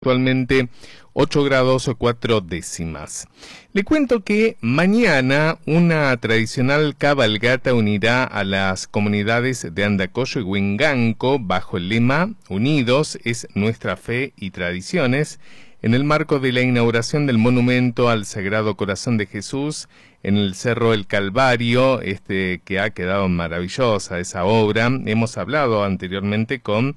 Actualmente 8 grados o 4 décimas. Le cuento que mañana una tradicional cabalgata unirá a las comunidades de Andacollo y Huinganco bajo el lema Unidos es nuestra fe y tradiciones, en el marco de la inauguración del monumento al Sagrado Corazón de Jesús en el Cerro El Calvario, que ha quedado maravillosa esa obra. Hemos hablado anteriormente con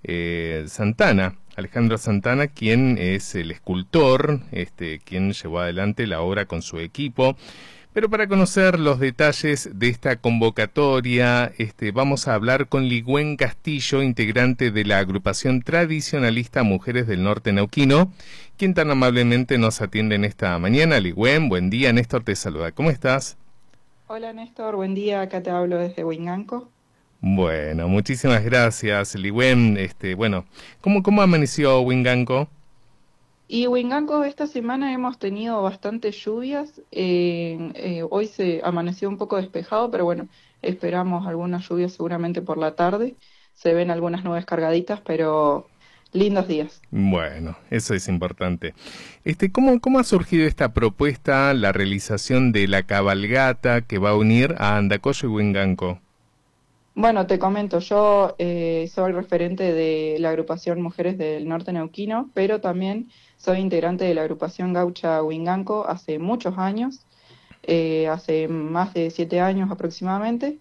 Alejandro Santana, quien es el escultor, quien llevó adelante la obra con su equipo. Pero para conocer los detalles de esta convocatoria, vamos a hablar con Ligüen Castillo, integrante de la agrupación tradicionalista Mujeres del Norte Neuquino, quien tan amablemente nos atiende en esta mañana. Ligüen, buen día, Néstor te saluda. ¿Cómo estás? Hola Néstor, buen día, acá te hablo desde Huinganco. Bueno, muchísimas gracias, Ligüen. Bueno, ¿cómo amaneció Huinganco? Y Huinganco esta semana hemos tenido bastantes lluvias, hoy se amaneció un poco despejado, pero bueno, esperamos algunas lluvias seguramente por la tarde, se ven algunas nubes cargaditas, pero lindos días. Bueno, eso es importante. ¿Cómo ha surgido esta propuesta, la realización de la cabalgata que va a unir a Andacollo y Huinganco? Bueno, te comento, yo soy referente de la agrupación Mujeres del Norte Neuquino, pero también soy integrante de la agrupación Gaucha Huinganco hace muchos años, hace más de 7 años aproximadamente.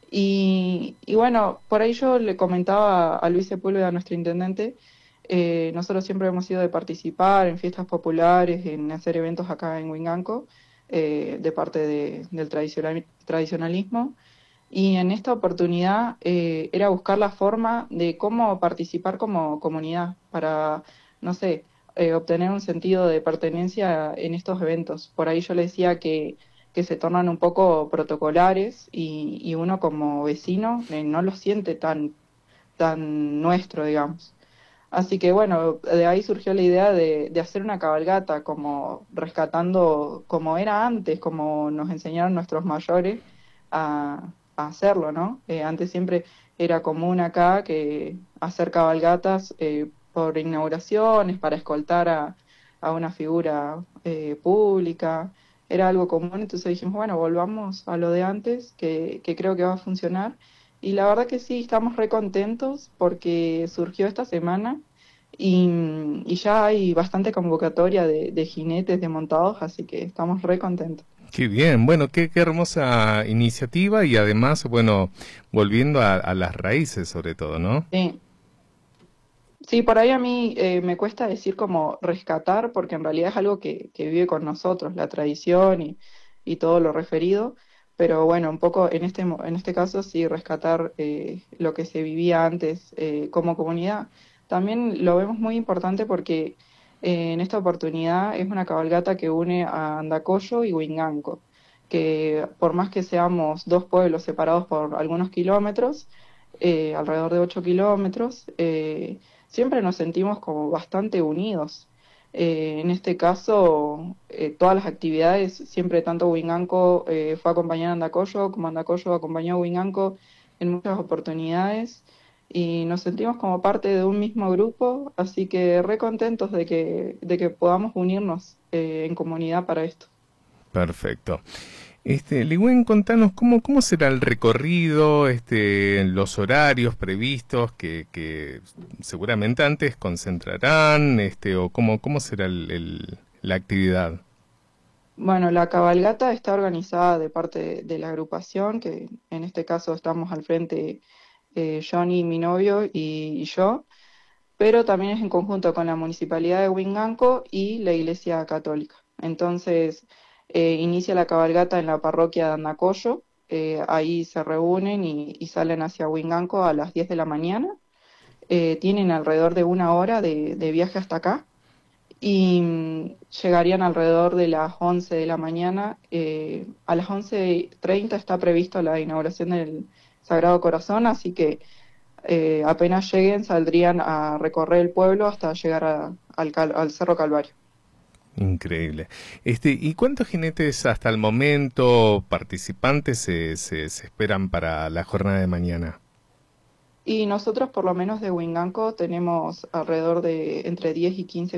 Y bueno, por ahí yo le comentaba a Luis Sepúlveda, a nuestro intendente, nosotros siempre hemos sido de participar en fiestas populares, en hacer eventos acá en Huinganco, de parte del tradicionalismo. Y en esta oportunidad era buscar la forma de cómo participar como comunidad para, no sé, obtener un sentido de pertenencia en estos eventos. Por ahí yo le decía que se tornan un poco protocolares y uno como vecino no lo siente tan nuestro, digamos. Así que bueno, de ahí surgió la idea de hacer una cabalgata, como rescatando como era antes, como nos enseñaron nuestros mayores a hacerlo, ¿no? Antes siempre era común acá que hacer cabalgatas por inauguraciones, para escoltar a una figura pública, era algo común, entonces dijimos, bueno, volvamos a lo de antes, que creo que va a funcionar. Y la verdad que sí, estamos re contentos porque surgió esta semana y ya hay bastante convocatoria de jinetes, de montados, así que estamos re contentos. Qué bien, bueno, qué hermosa iniciativa y además, bueno, volviendo a las raíces sobre todo, ¿no? Sí, sí, por ahí a mí me cuesta decir como rescatar, porque en realidad es algo que vive con nosotros, la tradición y todo lo referido, pero bueno, un poco en este caso sí rescatar lo que se vivía antes como comunidad. También lo vemos muy importante porque en esta oportunidad es una cabalgata que une a Andacollo y Huinganco, que por más que seamos dos pueblos separados por algunos kilómetros, alrededor de 8 kilómetros, siempre nos sentimos como bastante unidos. En este caso, todas las actividades, siempre tanto Huinganco fue a acompañar a Andacollo, como Andacollo acompañó a Huinganco en muchas oportunidades, y nos sentimos como parte de un mismo grupo, así que re contentos de que podamos unirnos en comunidad para esto. Perfecto. Ligüen, contanos cómo será el recorrido, los horarios previstos que seguramente antes concentrarán, o cómo será la actividad. Bueno, la cabalgata está organizada de parte de la agrupación, que en este caso estamos al frente Johnny, mi novio, y yo, pero también es en conjunto con la Municipalidad de Huinganco y la Iglesia Católica. Entonces, inicia la cabalgata en la parroquia de Andacollo, ahí se reúnen y salen hacia Huinganco a las 10 de la mañana, tienen alrededor de 1 hora de viaje hasta acá y llegarían alrededor de las 11 de la mañana. A las 11:30 está previsto la inauguración del Sagrado Corazón, así que apenas lleguen saldrían a recorrer el pueblo hasta llegar al Cerro Calvario. Increíble. ¿Y cuántos jinetes hasta el momento participantes se esperan para la jornada de mañana? Y nosotros, por lo menos de Winganco, tenemos alrededor de entre 10 y 15